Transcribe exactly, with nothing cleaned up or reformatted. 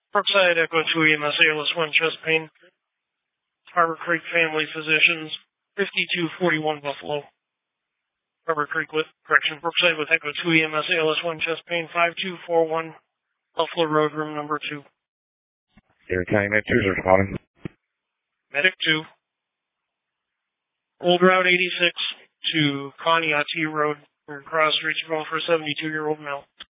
Brookside Echo two E M S A L S one chest pain. Harbor Creek Family Physicians, fifty-two forty-one Buffalo. Harbor Creek with, correction, Brookside with Echo two E M S A L S one chest pain, five two four one Buffalo Road, room number two. Air County Med two is responding. Medic two. Old Route eighty-six to Conneaut Road, across reachable for a seventy-two-year-old male.